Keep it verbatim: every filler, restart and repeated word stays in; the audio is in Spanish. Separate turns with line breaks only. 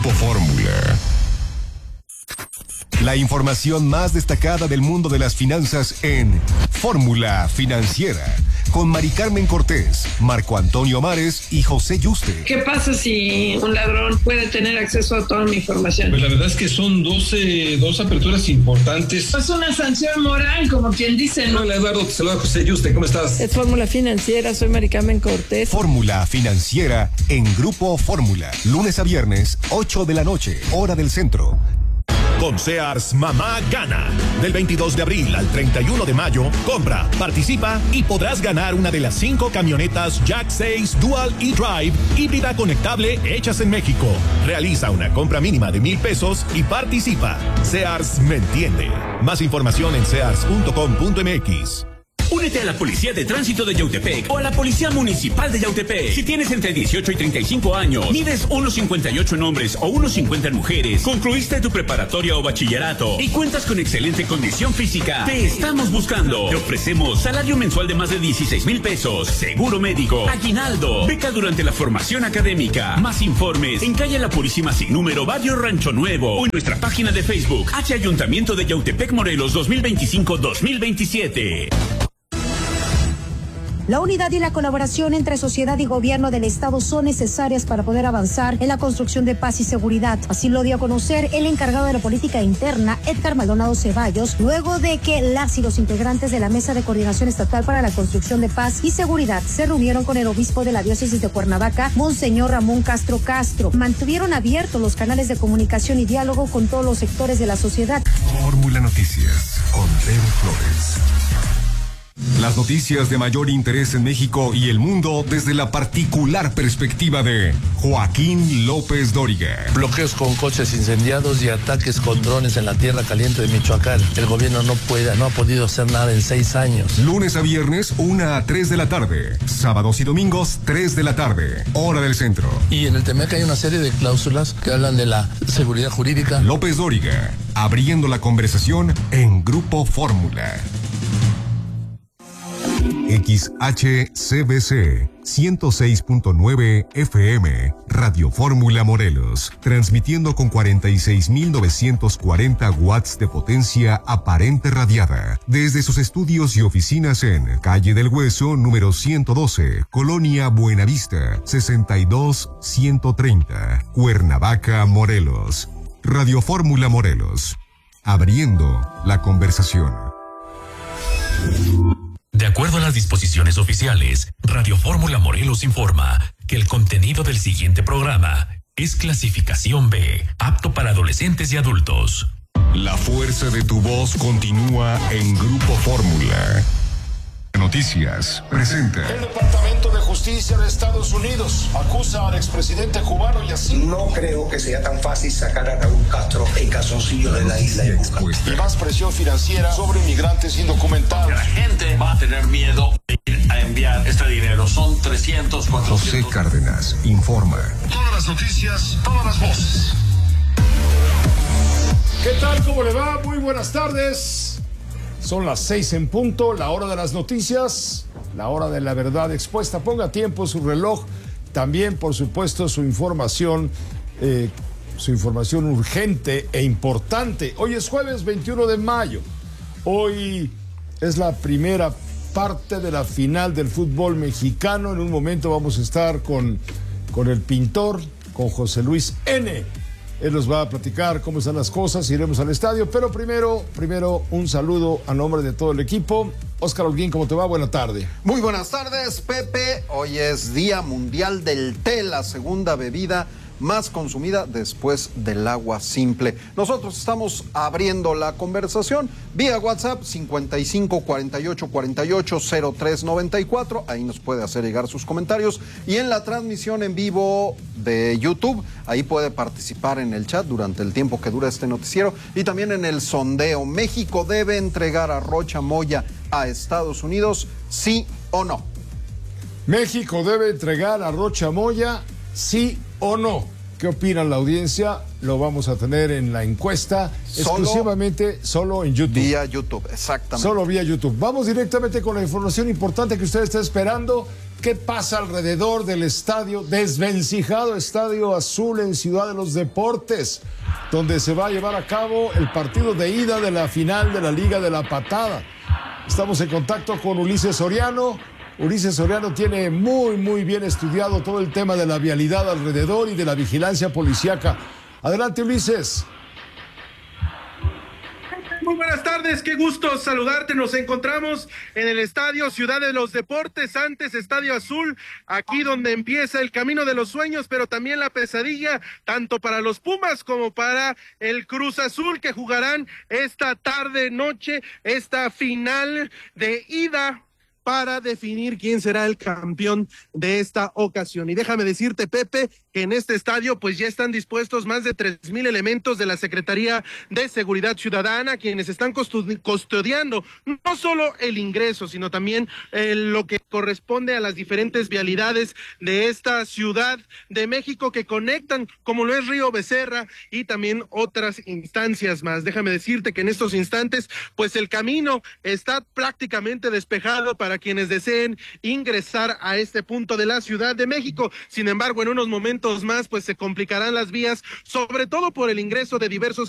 Fórmula. La información más destacada del mundo de las finanzas en Fórmula Financiera, con Mari Carmen Cortés, Marco Antonio Mares y José Yuste.
¿Qué pasa si un ladrón puede tener acceso a toda mi información?
Pues la verdad es que son doce, dos aperturas importantes.
Es una sanción moral, como quien dice, ¿no?
Hola Eduardo, te saluda José Yuste, ¿cómo estás?
Es Fórmula Financiera, soy Mari Carmen Cortés.
Fórmula Financiera en Grupo Fórmula, lunes a viernes, ocho de la noche, hora del centro.
Con Sears Mamá Gana. Del veintidós de abril al treinta y uno de mayo, compra, participa y podrás ganar una de las cinco camionetas Jack seis Dual E-Drive híbrida conectable hechas en México. Realiza una compra mínima de mil pesos y participa. Sears me entiende. Más información en sears punto com punto m x.
Únete a la Policía de Tránsito de Yautepec o a la Policía Municipal de Yautepec. Si tienes entre dieciocho y treinta y cinco años, mides uno cincuenta y ocho en hombres o uno cincuenta en mujeres, concluiste tu preparatoria o bachillerato y cuentas con excelente condición física, te estamos buscando. Te ofrecemos salario mensual de más de dieciséis mil pesos, seguro médico, aguinaldo, beca durante la formación académica. Más informes en calle La Purísima sin número, barrio Rancho Nuevo, o en nuestra página de Facebook, H Ayuntamiento de Yautepec Morelos dos mil veinticinco dos mil veintisiete.
La unidad y la colaboración entre sociedad y gobierno del Estado son necesarias para poder avanzar en la construcción de paz y seguridad. Así lo dio a conocer el encargado de la política interna, Edgar Maldonado Ceballos, luego de que las y los integrantes de la Mesa de Coordinación Estatal para la Construcción de Paz y Seguridad se reunieron con el obispo de la diócesis de Cuernavaca, Monseñor Ramón Castro Castro. Mantuvieron abiertos los canales de comunicación y diálogo con todos los sectores de la sociedad.
Fórmula Noticias con Pedro Flores. Las noticias de mayor interés en México y el mundo desde la particular perspectiva de Joaquín López Dóriga.
Bloqueos con coches incendiados y ataques con drones en la tierra caliente de Michoacán. El gobierno no puede, no ha podido hacer nada en seis años.
Lunes a viernes, una a tres de la tarde. Sábados y domingos, tres de la tarde. Hora del centro.
Y en el T M E C hay una serie de cláusulas que hablan de la seguridad jurídica.
López Dóriga, abriendo la conversación en Grupo Fórmula. X H C B C ciento seis punto nueve F M, Radio Fórmula Morelos, transmitiendo con cuarenta y seis mil novecientos cuarenta watts de potencia aparente radiada, desde sus estudios y oficinas en Calle del Hueso, número ciento doce, Colonia Buenavista, sesenta y dos ciento treinta, Cuernavaca, Morelos. Radio Fórmula Morelos, abriendo la conversación.
De acuerdo a las disposiciones oficiales, Radio Fórmula Morelos informa que el contenido del siguiente programa es clasificación B, apto para adolescentes y adultos.
La fuerza de tu voz continúa en Grupo Fórmula. Noticias presenta.
El Departamento de Justicia de Estados Unidos acusa al expresidente cubano y así.
No creo que sea tan fácil sacar a Raúl Castro en calzoncillo de la isla de Buca.
Y más presión financiera sobre inmigrantes indocumentados.
La gente va a tener miedo de ir a enviar este dinero. Son trescientos, cuatrocientos.
José Cárdenas informa.
Todas las noticias, todas las voces.
¿Qué tal? ¿Cómo le va? Muy buenas tardes. Son las seis en punto, la hora de las noticias, la hora de la verdad expuesta. Ponga tiempo su reloj, también por supuesto su información, eh, su información urgente e importante. Hoy es jueves veintiuno de mayo, hoy es la primera parte de la final del fútbol mexicano. En un momento vamos a estar con, con el pintor, con José Luis N. Él nos va a platicar cómo están las cosas, iremos al estadio, pero primero, primero un saludo a nombre de todo el equipo. Óscar Holguín, ¿cómo te va? Buena tarde.
Muy buenas tardes, Pepe. Hoy es Día Mundial del Té, la segunda bebida más consumida después del agua simple. Nosotros estamos abriendo la conversación vía WhatsApp cincuenta y cinco cuarenta y ocho cuarenta y ocho cero tres noventa y cuatro. Ahí nos puede hacer llegar sus comentarios. Y en la transmisión en vivo de YouTube, ahí puede participar en el chat durante el tiempo que dura este noticiero. Y también en el sondeo. ¿México debe entregar a Rocha Moya a Estados Unidos? ¿Sí o no?
¿México debe entregar a Rocha Moya? ¿Sí o no? ¿Qué opina la audiencia? Lo vamos a tener en la encuesta, solo, exclusivamente solo en YouTube.
Vía YouTube, exactamente.
Solo vía YouTube. Vamos directamente con la información importante que usted está esperando. ¿Qué pasa alrededor del estadio, desvencijado Estadio Azul en Ciudad de los Deportes, donde se va a llevar a cabo el partido de ida de la final de la Liga de la Patada? Estamos en contacto con Ulises Soriano. Ulises Soriano tiene muy, muy bien estudiado todo el tema de la vialidad alrededor y de la vigilancia policíaca. Adelante, Ulises.
Muy buenas tardes, qué gusto saludarte. Nos encontramos en el Estadio Ciudad de los Deportes, antes Estadio Azul, aquí donde empieza el camino de los sueños, pero también la pesadilla, tanto para los Pumas como para el Cruz Azul, que jugarán esta tarde, noche, esta final de ida para definir quién será el campeón de esta ocasión. Y déjame decirte, Pepe, que en este estadio pues ya están dispuestos más de tres mil elementos de la Secretaría de Seguridad Ciudadana, quienes están custodiando no solo el ingreso, sino también eh, lo que corresponde a las diferentes vialidades de esta Ciudad de México que conectan, como lo es Río Becerra y también otras instancias más. Déjame decirte que en estos instantes pues el camino está prácticamente despejado para quienes deseen ingresar a este punto de la Ciudad de México. Sin embargo, en unos momentos más pues se complicarán las vías, sobre todo por el ingreso de diversos